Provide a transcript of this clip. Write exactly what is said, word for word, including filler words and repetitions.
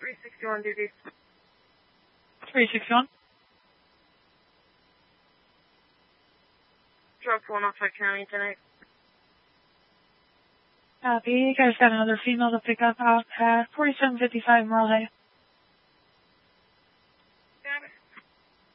three sixty-one duty. three sixty-one. Drop one off at County tonight. Copy. You guys got another female to pick up out at forty-seven fifty-five Merle Hay.